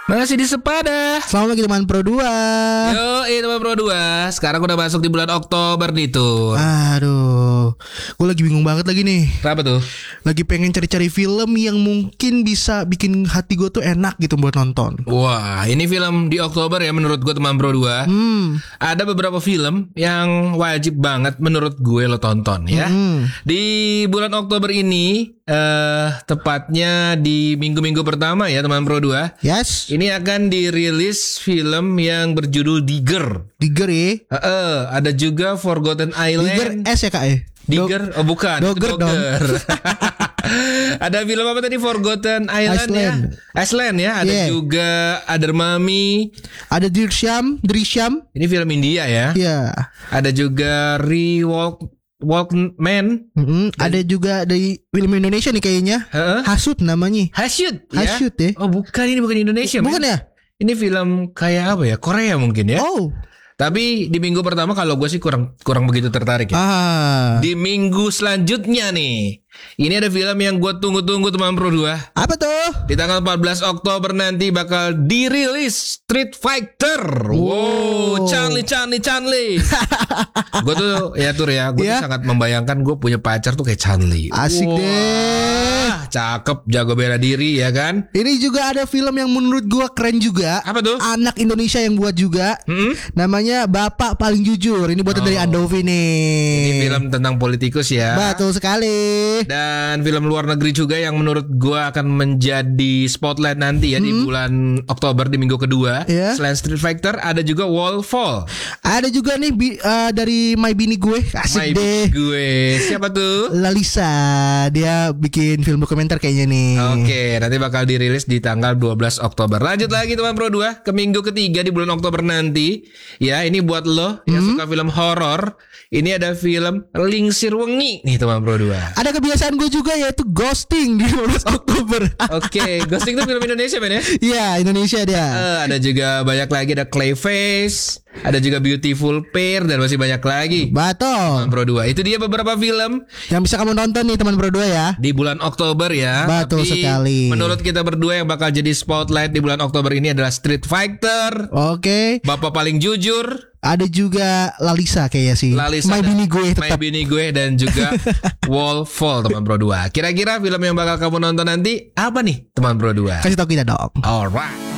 Masih di Sepada. Selamat pagi teman Pro 2. Yo, teman Pro 2. Sekarang udah masuk di bulan Oktober nih tuh. Aduh, gue lagi bingung banget lagi nih. Kenapa tuh? Lagi pengen cari-cari film yang mungkin bisa bikin hati gue tuh enak gitu buat nonton. Wah, ini film di Oktober ya menurut gue teman Pro 2. Ada beberapa film yang wajib banget menurut gue lo tonton ya. Di bulan Oktober ini tepatnya di minggu-minggu pertama ya teman Pro 2. Yes. Ini akan dirilis film yang berjudul Digger. Digger ya. Ada juga Forgotten Digger Island. S ya kak ya. Digger? Oh bukan. Dogger dong. Ada film apa tadi? Forgotten Island ya. Iceland ya. Ada juga Other Mummy. Ada Drishyam. Ini film India ya. Iya. Ada juga Walkman. Ada juga dari film Indonesia nih kayaknya. Hasut namanya. Hasut ya. Oh bukan, ini bukan Indonesia. Bukan ya? Ini film kayak apa ya? Korea mungkin ya. Oh. Tapi di minggu pertama kalau gue sih kurang begitu tertarik ya. Di minggu selanjutnya nih, ini ada film yang gue tunggu-tunggu teman Pro 2. Apa tuh? Di tanggal 14 Oktober nanti bakal dirilis Street Fighter. Wow, Chun-Li. Gue tuh ya Tur ya, gue tuh sangat membayangkan gue punya pacar tuh kayak Chun-Li. Asik deh. Cakep, jago bela diri ya kan. Ini juga ada film yang menurut gue keren juga. Apa tuh? Anak Indonesia yang buat juga. Namanya Bapak Paling Jujur. Ini buatan dari Andovi nih. Ini film tentang politikus ya. Betul sekali. Dan film luar negeri juga yang menurut gue akan menjadi spotlight nanti ya di bulan Oktober di minggu kedua. Selain Street Fighter ada juga Wallfall. Ada juga nih dari My Bini Gue. Asik deh. Gue. Siapa tuh? Lalisa. Dia bikin film dokumenter kayaknya nih. Oke, nanti bakal dirilis di tanggal 12 Oktober. Lanjut lagi teman Pro 2 ke minggu ketiga di bulan Oktober nanti. Ya, ini buat lo yang suka film horor. Ini ada film Lingsir Wengi nih teman Pro 2. Ada kebiasaan gue juga yaitu ghosting di 12 Oktober. Oke, ghosting itu film Indonesia men ya? Iya, Indonesia dia. Ada juga banyak lagi, ada Clayface, ada juga Beautiful Pair dan masih banyak lagi. Betul. Teman Pro 2. Itu dia beberapa film yang bisa kamu nonton nih teman Pro 2 ya. Di bulan Oktober ya. Betul sekali. Menurut kita berdua yang bakal jadi spotlight di bulan Oktober ini adalah Street Fighter. Oke. Bapak Paling Jujur. Ada juga Lalisa kayaknya sih. My Bini Gue tetap. My Bini Gue dan juga Wallfall teman Pro 2. Kira-kira film yang bakal kamu nonton nanti apa nih teman Pro 2? Kasih tahu kita dong. Alright.